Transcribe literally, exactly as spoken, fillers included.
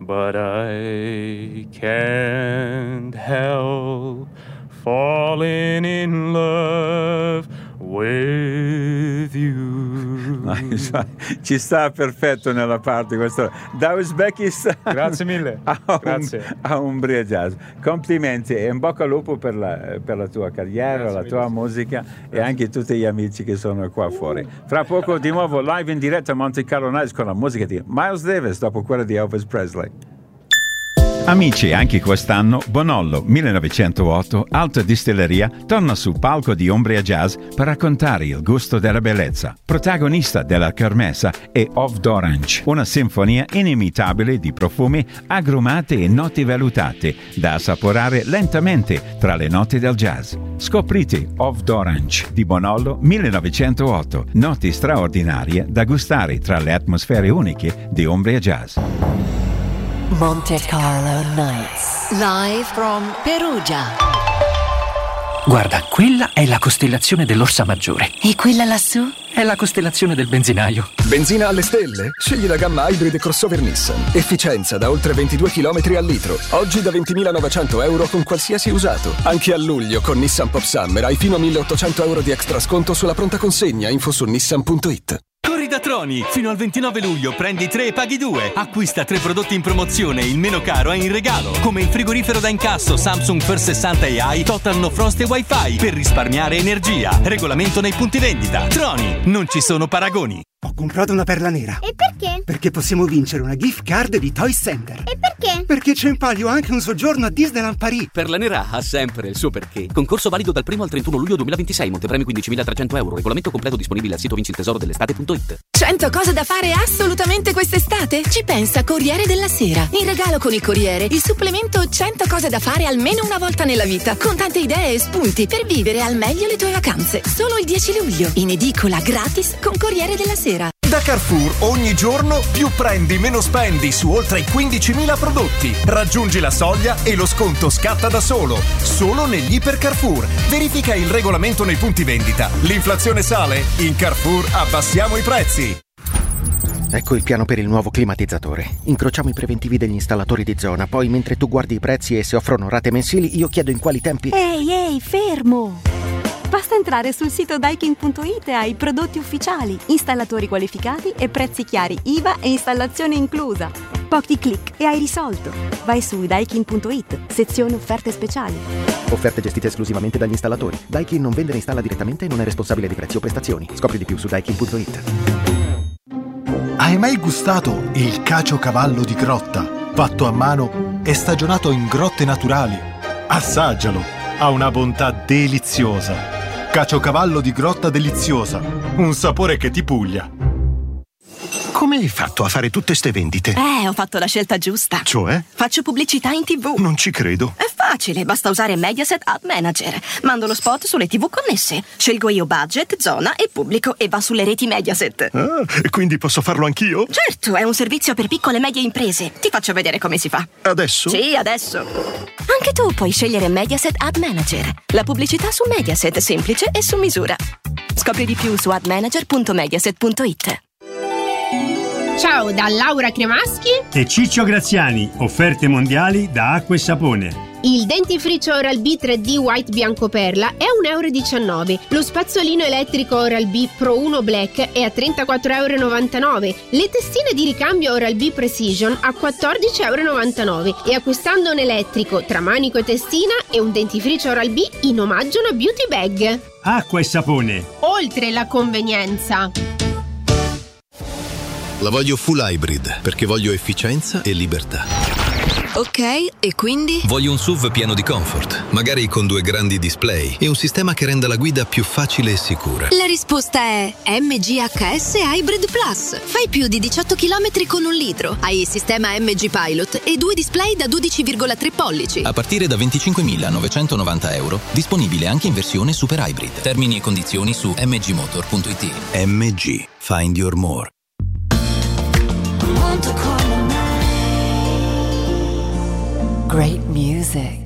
but I can't help falling in love with you. No, ci sta perfetto nella parte questo da Uzbekistan. Grazie mille. a, un, Grazie. a Umbria Jazz. Complimenti e in bocca al lupo per la, per la tua carriera, Grazie la tua mille. musica Grazie. E anche tutti gli amici che sono qua fuori. Fra poco di nuovo live in diretta a Monte Carlo Nights con la musica di Miles Davis dopo quella di Elvis Presley. Amici, anche quest'anno Bonollo millenovecentootto Alta Distilleria torna sul palco di Umbria Jazz per raccontare il gusto della bellezza. Protagonista della kermessa è Off d'Orange, una sinfonia inimitabile di profumi agrumati e note valutate da assaporare lentamente tra le note del jazz. Scoprite Off d'Orange di Bonollo millenovecentootto, note straordinarie da gustare tra le atmosfere uniche di Umbria Jazz. Monte Carlo Nights, live from Perugia. Guarda, quella è la costellazione dell'Orsa Maggiore. E quella lassù? È la costellazione del benzinaio. Benzina alle stelle? Scegli la gamma Hybrid crossover Nissan. Efficienza da oltre ventidue chilometri al litro. Oggi da ventimilanovecento euro con qualsiasi usato. Anche a luglio con Nissan Pop Summer hai fino a milleottocento euro di extra sconto sulla pronta consegna. Info su nissan punto it. Corri da Troni! Fino al ventinove luglio prendi tre e paghi due. Acquista tre prodotti in promozione e il meno caro è in regalo. Come il frigorifero da incasso Samsung First sessanta A I Total No Frost e Wi-Fi per risparmiare energia. Regolamento nei punti vendita. Troni, non ci sono paragoni. Ho comprato una perla nera. E perché? Perché possiamo vincere una gift card di Toy Center. E perché? Perché c'è in palio anche un soggiorno a Disneyland Paris. Perla nera ha sempre il suo perché. Concorso valido dal primo al trentuno luglio duemilaventisei. Montepremi quindicimilatrecento euro. Regolamento completo disponibile al sito vinci il tesoro dell'estate punto it. cento cose da fare assolutamente quest'estate? Ci pensa Corriere della Sera. In regalo con il Corriere il supplemento cento cose da fare almeno una volta nella vita, con tante idee e spunti per vivere al meglio le tue vacanze. Solo il dieci luglio, in edicola gratis con Corriere della Sera. Da Carrefour ogni giorno più prendi meno spendi su oltre i quindicimila prodotti. Raggiungi la soglia e lo sconto scatta da solo. Solo negli Iper Carrefour. Verifica il regolamento nei punti vendita. L'inflazione sale? In Carrefour abbassiamo i prezzi. Ecco il piano per il nuovo climatizzatore. Incrociamo i preventivi degli installatori di zona, poi mentre tu guardi i prezzi e se offrono rate mensili, io chiedo in quali tempi... Ehi, ehi, fermo! Basta entrare sul sito daikin punto it e hai prodotti ufficiali, installatori qualificati e prezzi chiari, I V A e installazione inclusa. Pochi click e hai risolto. Vai su daikin punto it, sezione offerte speciali. Offerte gestite esclusivamente dagli installatori. Daikin non vende né installa direttamente e non è responsabile di prezzi o prestazioni. Scopri di più su daikin punto it. Hai mai gustato il caciocavallo di grotta, fatto a mano e stagionato in grotte naturali? Assaggialo, ha una bontà deliziosa. Caciocavallo di grotta deliziosa, un sapore che ti puglia. Come hai fatto a fare tutte ste vendite? Eh, ho fatto la scelta giusta. Cioè? Faccio pubblicità in tivù. Non ci credo. È facile, basta usare Mediaset Ad Manager. Mando lo spot sulle tivù connesse. Scelgo io budget, zona e pubblico e va sulle reti Mediaset. Ah, e quindi posso farlo anch'io? Certo, è un servizio per piccole e medie imprese. Ti faccio vedere come si fa. Adesso? Sì, adesso. Anche tu puoi scegliere Mediaset Ad Manager. La pubblicità su Mediaset, semplice e su misura. Scopri di più su ad manager punto mediaset punto it. Ciao da Laura Cremaschi e Ciccio Graziani, offerte mondiali da Acqua e Sapone. Il dentifricio Oral-B tre D White Bianco Perla è un euro e diciannove. Lo spazzolino elettrico Oral-B Pro uno Black è a trentaquattro e novantanove euro. Le testine di ricambio Oral-B Precision a quattordici e novantanove euro. E acquistando un elettrico tra manico e testina e un dentifricio Oral-B in omaggio una beauty bag. Acqua e Sapone. Oltre la convenienza. La voglio full hybrid perché voglio efficienza e libertà. Ok, e quindi? Voglio un S U V pieno di comfort, magari con due grandi display e un sistema che renda la guida più facile e sicura. La risposta è M G H S Hybrid Plus. Fai più di diciotto chilometri con un litro. Hai il sistema M G Pilot e due display da dodici virgola tre pollici. A partire da venticinquemilanovecentonovanta euro, disponibile anche in versione super hybrid. Termini e condizioni su m g motor punto it. M G. Find your more. Great music.